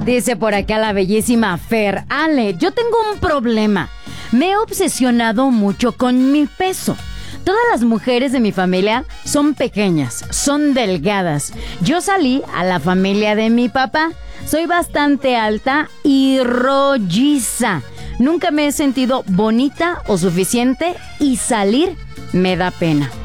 Dice por acá la bellísima Fer. Ale, yo tengo un problema. Me he obsesionado mucho con mi peso. Todas las mujeres de mi familia son pequeñas, son delgadas. Yo salí a la familia de mi papá. Soy bastante alta y rolliza. Nunca me he sentido bonita o suficiente y salir me da pena.